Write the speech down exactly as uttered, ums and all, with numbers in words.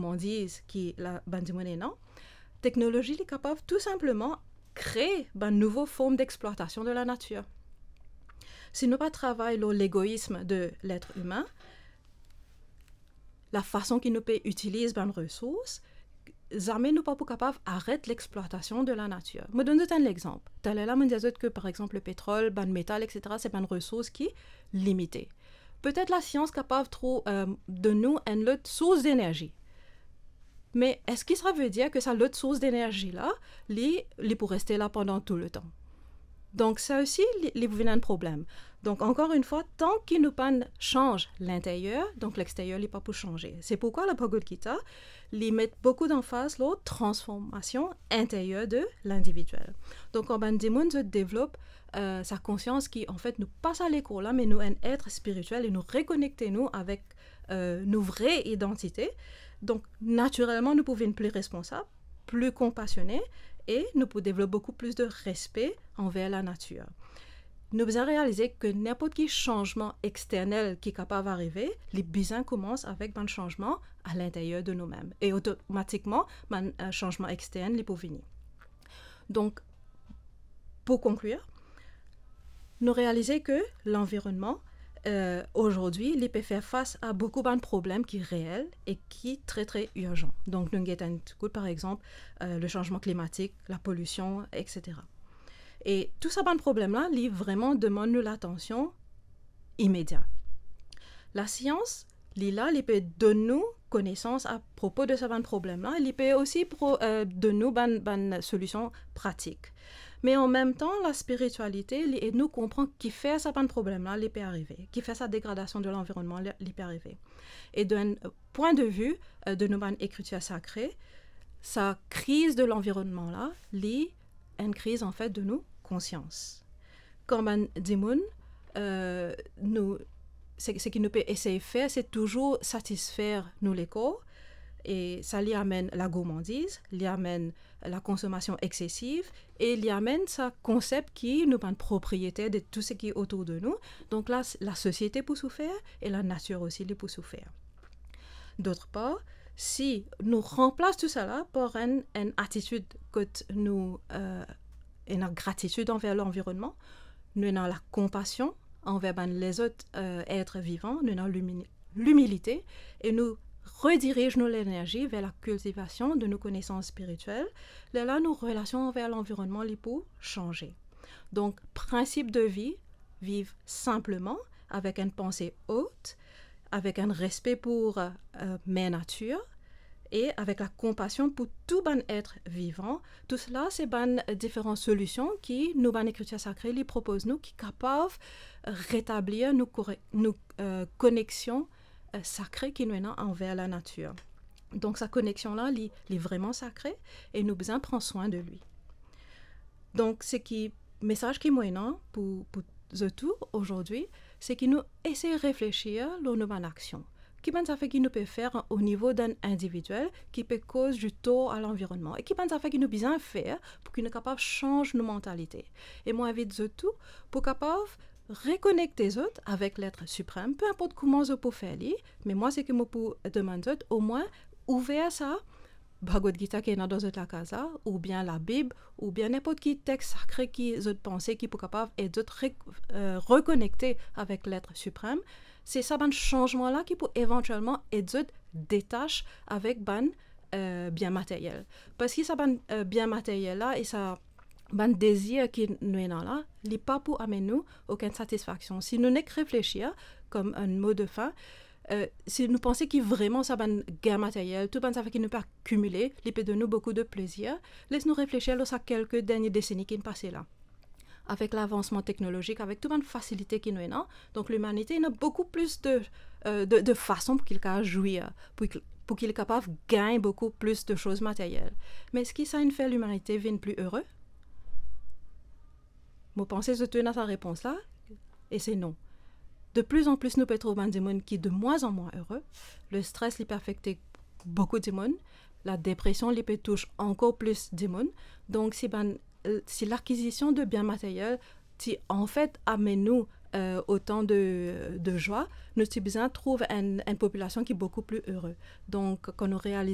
gourmandise qui la bandimone non technologie est capable tout simplement créer une nouvelle forme d'exploitation de la nature. Si nous pas travaillons l'égoïsme de l'être humain, la façon qu'il nous peut utiliser les ressources, jamais nous pas capables d'arrêter l'exploitation de la nature. Je donne un exemple. Tel est là, je dis que par exemple le pétrole, le métal, et cetera, c'est une ressource qui est limitée. Peut-être la science est capable trop, euh, de nous une autre source d'énergie. Mais est-ce que ça veut dire que cette autre source d'énergie-là, elle pour rester là pendant tout le temps? Donc, ça aussi, il y a un problème. Donc, encore une fois, tant qu'il nous pas change l'intérieur, donc l'extérieur n'est pas pour changer. C'est pourquoi la Bhagavad Gita, il met beaucoup d'emphase sur la transformation intérieure de l'individuel. Donc, quand Bandimon se développe euh, sa conscience qui, en fait, nous passe à l'école, là, mais nous un être spirituel et nous reconnecter nous avec euh, nos vraies identités. Donc, naturellement, nous pouvons être plus responsables, plus compassionnés, et nous pouvons développer beaucoup plus de respect envers la nature. Nous devons réaliser que n'importe quel changement externel qui est capable d'arriver, les besoins commencent avec un changement à l'intérieur de nous-mêmes. Et automatiquement, un changement externe les peut venir. Donc, pour conclure, nous réalisons que l'environnement, euh, aujourd'hui, il peut faire face à beaucoup de problèmes qui sont réels et qui sont très, très urgents. Donc, nous avons, par exemple, euh, le changement climatique, la pollution, et cetera. Et tout ça, bon problème-là, il vraiment demande nous l'attention immédiate. La science, il là, il peut donner nous connaissance à propos de ce bon problème-là. Il peut aussi pro, euh, donner nous une bonne solution pratique. Mais en même temps, la spiritualité, il nous comprend qui fait ce bon problème-là, il peut arriver, qui fait sa dégradation de l'environnement, il peut arriver. Et d'un point de vue euh, de nos bonnes écritures sacrées, sa crise de l'environnement-là, il une crise en fait de nos consciences. Comme on dit, euh, nous, ce qui nous peut essayer de faire, c'est toujours satisfaire nos lécos, et ça lui amène la gourmandise, lui amène la consommation excessive, et lui amène ce concept qui nous prend propriété de tout ce qui est autour de nous. Donc là, la société peut souffrir et la nature aussi peut souffrir. D'autre part, si nous remplaçons tout ça par une, une attitude que nous euh, une gratitude envers l'environnement, nous avons la compassion envers ben, les autres euh, êtres vivants, nous avons l'humilité et nous redirigeons l'énergie vers la cultivation de nos connaissances spirituelles. Là, nos relations envers l'environnement les peuvent changer. Donc, principe de vie, vivre simplement, avec une pensée haute, avec un respect pour euh, mes natures et avec la compassion pour tout bon être vivant. Tout cela, c'est ben différentes solutions qui nous, ben écriture sacrée, les proposent nous, qui sont capables de rétablir nos, nos euh, connexions euh, sacrées qui nous ont envers la nature. Donc, cette connexion-là, elle est vraiment sacrée et nous besoin prendre soin de lui. Donc, ce qui message qui est moyen pour, pour tout aujourd'hui, c'est qu'il nous essaie de réfléchir à nos bonnes actions. Qui pense à fait qu'il nous peut faire au niveau d'un individuel qui peut cause du tort à l'environnement et qui pense à fait qu'il nous besoin faire pour qu'il nous capable changer nos mentalités. Et moi, invite de tout pour capable reconnecter les autres avec l'être suprême, peu importe comment je peux faire, mais moi, c'est que je peux demander au moins ouvrir ça. Bhagavad Gita qui est dans la casa, ou bien la Bible, ou bien n'importe quel texte sacré qui vous pensez qui peut capable et d'autres euh, reconnecter avec l'être suprême. C'est ça, ben changement-là qui peut éventuellement aider détacher avec ben euh, bien matériel. Parce que ça ben euh, bien matériel-là et ça ben désir qui nous est là, il n'est pas pour amener nous aucune satisfaction. Si nous n'est que réfléchir comme un mot de fin, Euh, si nous pensons que vraiment ça va gain matériel, tout ça fait qu'il ne peut accumuler, il peut donner beaucoup de plaisir, laisse-nous réfléchir à quelques dernières décennies qui sont passées là. Avec l'avancement technologique, avec toute une facilité qui nous est là, donc l'humanité a beaucoup plus de, euh, de, de façons pour qu'il puisse jouir, pour, pour qu'il est capable de gagner beaucoup plus de choses matérielles. Mais est-ce que ça fait l'humanité vienne plus heureux? Vous pensez que tu as sa réponse là? Et c'est non. De plus en plus, nous pouvons trouver des gens qui sont de moins en moins heureux. Le stress, il peut affecter beaucoup de gens. La dépression, il peut toucher encore plus de gens. Donc, si, ben, si l'acquisition de biens matériels, qui en fait amène nous euh, autant de, de joie, nous avons besoin de trouver une, une population qui est beaucoup plus heureuse. Donc, quand nous réalisons